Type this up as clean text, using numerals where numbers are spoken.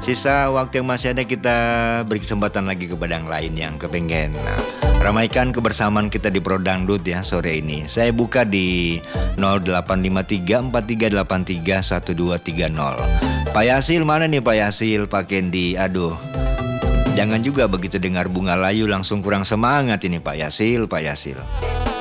Sisa waktu yang masih ada kita beri kesempatan lagi kepada yang lain yang kepengen ramaikan kebersamaan kita di Pro Dangdut ya sore ini. Saya buka di 0853 4383 1230. Pak Yasil mana nih Pak Yasil? Pak Kendi, aduh. Jangan juga begitu dengar Bunga Layu langsung kurang semangat ini Pak Yasil, Pak Yasil.